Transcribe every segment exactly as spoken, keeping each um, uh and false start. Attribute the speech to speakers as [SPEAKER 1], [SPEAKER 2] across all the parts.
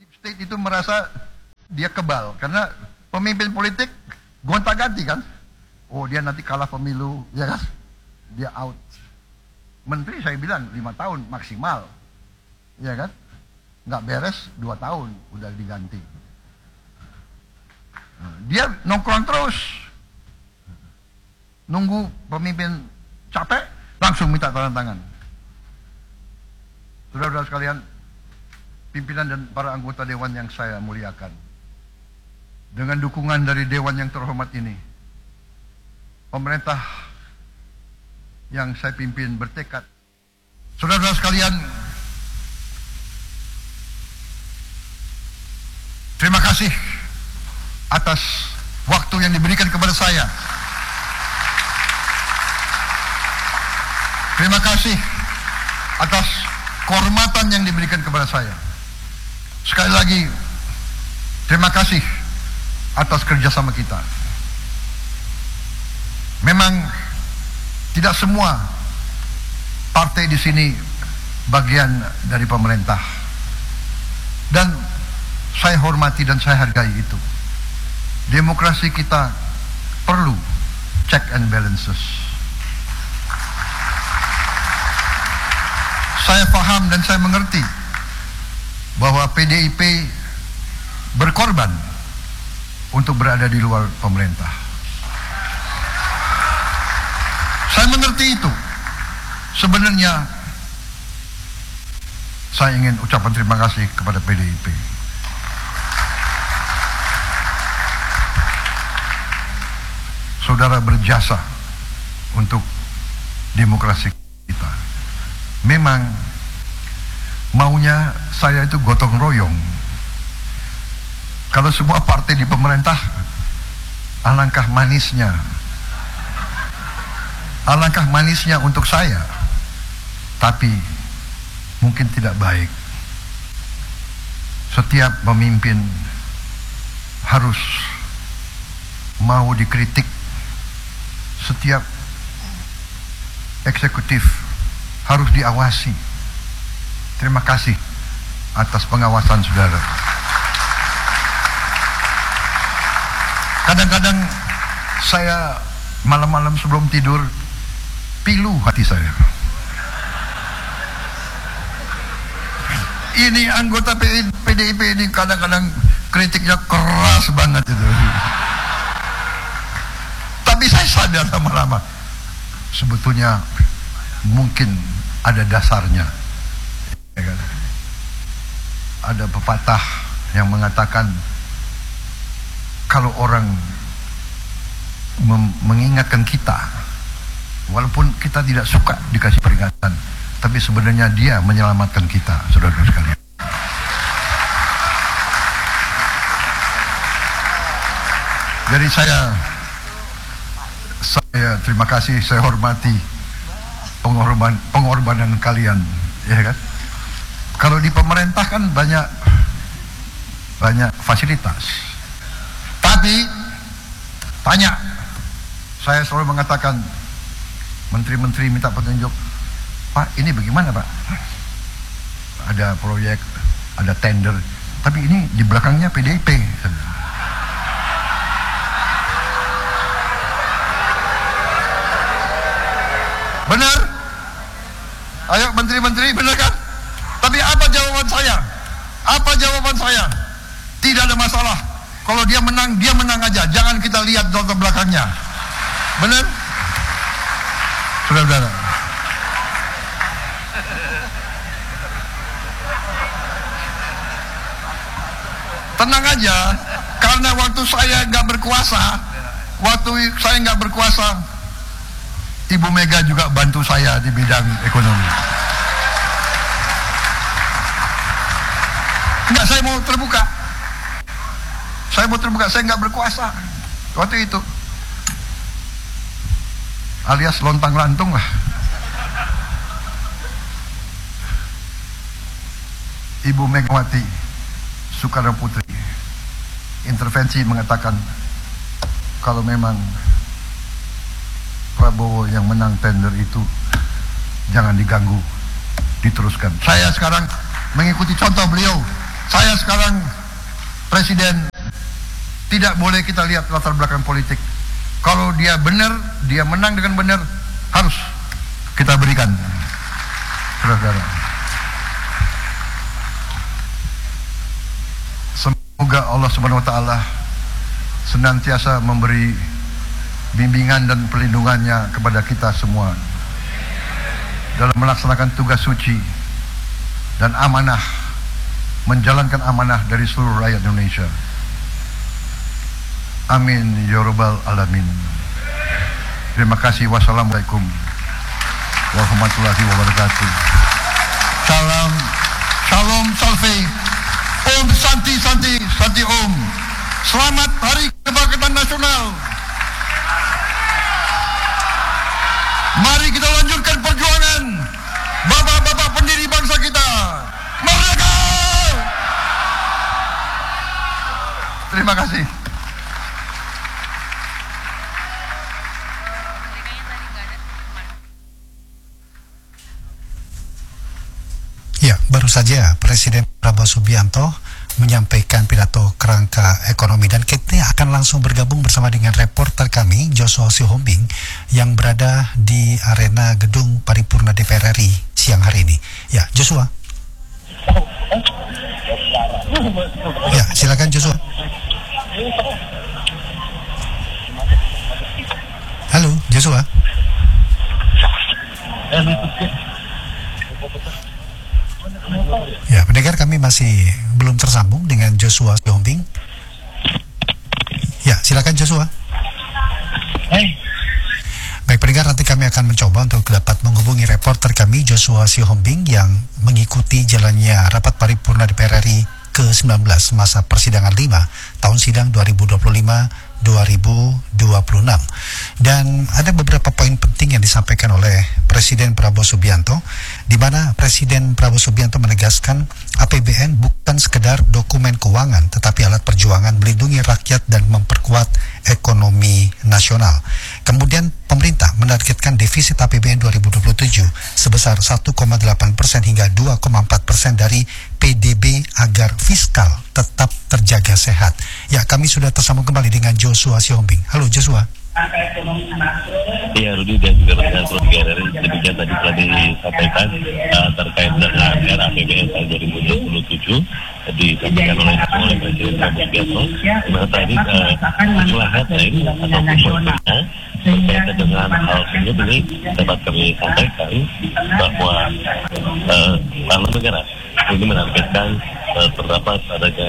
[SPEAKER 1] state itu merasa dia kebal karena pemimpin politik gonta-ganti kan. Oh dia nanti kalah pemilu, ya kan? Dia out. Menteri saya bilang lima tahun maksimal, ya kan? Nggak beres dua tahun udah diganti. Dia nongkrong terus, nunggu pemimpin capek langsung minta tanda tangan. Saudara-saudara sekalian, pimpinan dan para anggota dewan yang saya muliakan, dengan dukungan dari dewan yang terhormat ini, pemerintah yang saya pimpin bertekad. Saudara-saudara sekalian, terima kasih atas waktu yang diberikan kepada saya. Terima kasih atas kehormatan yang diberikan kepada saya. Sekali lagi, terima kasih atas kerjasama kita. Memang tidak semua partai di sini bagian dari pemerintah, dan saya hormati dan saya hargai itu. Demokrasi kita perlu check and balances. Saya paham dan saya mengerti bahwa P D I P berkorban untuk berada di luar pemerintah. Saya mengerti itu. Sebenarnya saya ingin ucapan terima kasih kepada P D I P. Saudara berjasa untuk demokrasi kita. Memang maunya saya itu gotong royong. Kalau semua partai di pemerintah, alangkah manisnya. Alangkah manisnya untuk saya. Tapi mungkin tidak baik. Setiap pemimpin harus mau dikritik. Setiap eksekutif harus diawasi. Terima kasih atas pengawasan saudara. Kadang-kadang saya malam-malam sebelum tidur pilu hati saya. Ini anggota P D I P ini kadang-kadang kritiknya keras banget itu. Tapi saya sadar lama-lama sebetulnya mungkin ada dasarnya. Ada pepatah yang mengatakan kalau orang mengingatkan kita, walaupun kita tidak suka dikasih peringatan, tapi sebenarnya dia menyelamatkan kita, saudara-saudara sekalian. Jadi saya saya terima kasih, saya hormati pengorban pengorbanan kalian, ya kan? Kalau di pemerintah kan banyak banyak fasilitas, tapi tanya, saya selalu mengatakan, menteri-menteri minta petunjuk, Pak ini bagaimana Pak? Ada proyek, ada tender, tapi ini di belakangnya P D I P. Benar? Ayo menteri-menteri, benar kan? Tapi apa jawaban saya? Apa jawaban saya? Tidak ada masalah. Kalau dia menang, dia menang aja. Jangan kita lihat latar belakangnya. Benar? Saudara-saudara. Tenang aja, karena waktu saya nggak berkuasa, waktu saya nggak berkuasa, Ibu Mega juga bantu saya di bidang ekonomi. Enggak, saya mau terbuka. Saya mau terbuka, saya nggak berkuasa waktu itu. Alias lontang lantung lah. Ibu Megawati Soekarno Putri intervensi mengatakan kalau memang Prabowo yang menang tender itu jangan diganggu, diteruskan. Saya sekarang mengikuti contoh beliau. Saya sekarang presiden, tidak boleh kita lihat latar belakang politik. Kalau dia benar, dia menang dengan benar, harus kita berikan, saudara-saudara. Semoga Allah Subhanahu Wa Taala senantiasa memberi bimbingan dan perlindungannya kepada kita semua dalam melaksanakan tugas suci dan amanah, menjalankan amanah dari seluruh rakyat Indonesia. Amin ya rabbal alamin. Terima kasih. Wassalamualaikum warahmatullahi wabarakatuh. Salam, shalom, salve, om santi santi santi om. Selamat Hari Kebangkitan Nasional. Mari kita lanjutkan perjuangan bapak-bapak pendiri bangsa kita. Merdeka! Terima kasih.
[SPEAKER 2] Ya, baru saja Presiden Prabowo Subianto menyampaikan pidato kerangka ekonomi, dan kita akan langsung bergabung bersama dengan reporter kami Joshua Sihombing yang berada di arena gedung paripurna D P R R I siang hari ini. Ya, Joshua. Ya, silakan Joshua. Halo, Joshua. Ya, pendengar, kami masih belum tersambung dengan Joshua Sihombing. Ya, silakan Joshua. Baik pendengar, nanti kami akan mencoba untuk dapat menghubungi reporter kami Joshua Sihombing yang mengikuti jalannya rapat paripurna D P R R I ke sembilan belas masa persidangan lima tahun sidang dua ribu dua puluh lima dua ribu dua puluh enam. Dan ada beberapa poin penting yang disampaikan oleh Presiden Prabowo Subianto, di mana Presiden Prabowo Subianto menegaskan A P B N bukan sekedar dokumen keuangan, tetapi alat perjuangan melindungi rakyat dan memperkuat ekonomi nasional. Kemudian pemerintah menargetkan defisit A P B N dua ribu dua puluh tujuh sebesar satu koma delapan persen hingga dua koma empat persen dari P D B agar fiskal tetap terjaga sehat. Ya, kami sudah tersambung kembali dengan Joshua Sihombing. Halo Joshua.
[SPEAKER 3] Iya, Rudi dan juga rekan Pro tiga R R I, demikian tadi telah disampaikan uh, terkait dengan anggaran A P B N tahun dua ribu dua puluh tujuh disampaikan oleh oleh Presiden Prabowo Subianto. Dimana tadi sejumlah headline atau poinnya terkait dengan hal tersebut ini dapat kami sampaikan bahwa uh, Parlemen Negara ini menargetkan uh, terdapat adanya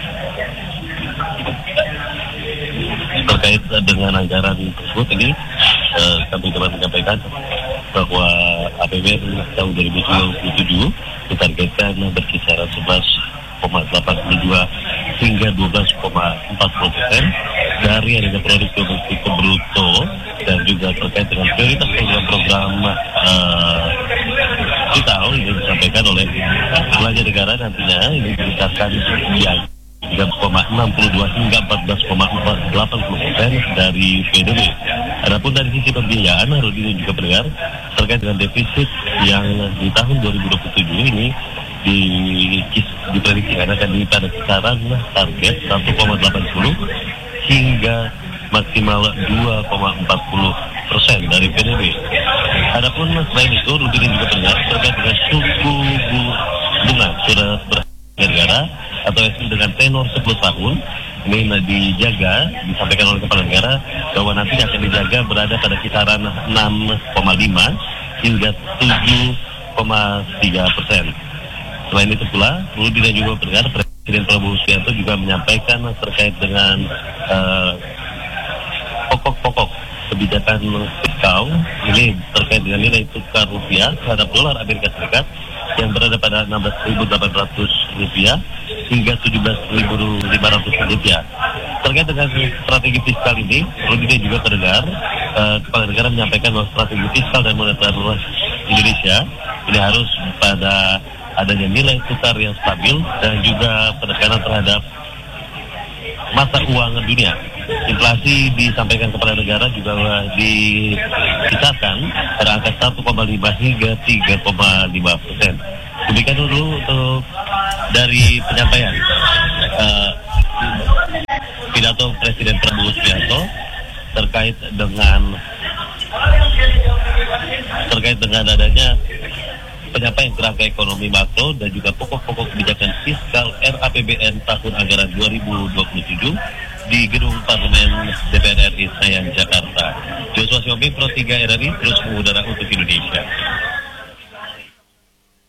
[SPEAKER 3] terkait dengan anggaran tersebut ini uh, kami dapat menyampaikan bahwa A P B N tahun dua ribu dua puluh tujuh ditargetkan berkisaran sebelas koma delapan puluh dua hingga dua belas koma empat puluh persen dari adanya produk domestik bruto, dan juga terkait dengan prioritas program-program uh, vital ini disampaikan oleh belanja negara nantinya ini ditingkatkan yang tiga koma enam dua hingga empat belas koma delapan puluh persen dari P D B. Adapun dari sisi pembiayaan, Rudi juga pendengar, terkait dengan defisit yang di tahun dua ribu dua puluh tujuh ini di diprediksikan akan di pada kisaran target satu koma delapan nol hingga maksimal dua koma empat nol persen dari P D B. Adapun selain itu, Rudi juga pendengar, terkait dengan suku bunga surat berharga negara atau S M dengan tenor sepuluh tahun ini dijaga, disampaikan oleh Kepala Negara bahwa nanti akan dijaga berada pada kisaran enam koma lima hingga tujuh koma tiga persen. Selain itu pula, Rudi dan juga pendengar, Presiden Prabowo Subianto juga menyampaikan terkait dengan uh, pokok-pokok kebijakan fiskal ini terkait dengan nilai tukar rupiah terhadap dolar Amerika Serikat yang berada pada enam belas ribu delapan ratus rupiah hingga tujuh belas ribu lima ratus rupiah. Terkait dengan strategi fiskal ini, Rudi juga terdengar uh, Kepala Negara menyampaikan bahwa strategi fiskal dan moneter Indonesia ini harus pada adanya nilai tukar yang stabil dan juga penekanan terhadap mata uang dunia. Inflasi disampaikan Kepala Negara juga dikisarkan pada angka satu koma lima hingga tiga koma lima persen. Demikian dulu untuk dari penyampaian uh, pidato Presiden Prabowo Subianto terkait dengan terkait dengan adanya penyampaian kerangka ekonomi makro dan juga pokok-pokok kebijakan fiskal R A P B N tahun anggaran dua ribu dua puluh tujuh di Gedung Parlemen D P R R I Senayan, Jakarta. Joshua Siombing, Pro tiga R R I, terus mengudara untuk Indonesia.